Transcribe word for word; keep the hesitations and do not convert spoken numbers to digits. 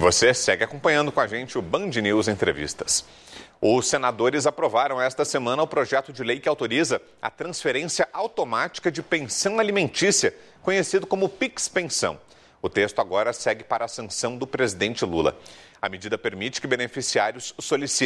você segue acompanhando com a gente o Band News Entrevistas. Os senadores aprovaram esta semana o projeto de lei que autoriza a transferência automática de pensão alimentícia, conhecido como Pix Pensão. O texto agora segue para a sanção do presidente Lula. A medida permite que beneficiários solicitem